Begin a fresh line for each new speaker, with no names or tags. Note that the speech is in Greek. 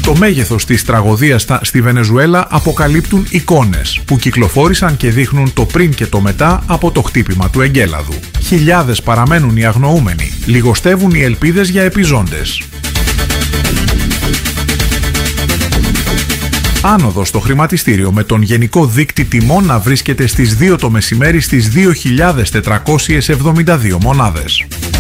Το μέγεθος της τραγωδίας στη Βενεζουέλα αποκαλύπτουν εικόνες που κυκλοφόρησαν και δείχνουν το πριν και το μετά από το χτύπημα του εγκέλαδου. Χιλιάδες παραμένουν οι αγνοούμενοι, λιγοστεύουν οι ελπίδες για επιζώντες. Άνοδος στο χρηματιστήριο, με τον γενικό δείκτη τιμών να βρίσκεται στις 2 το μεσημέρι στις 2.472 μονάδες.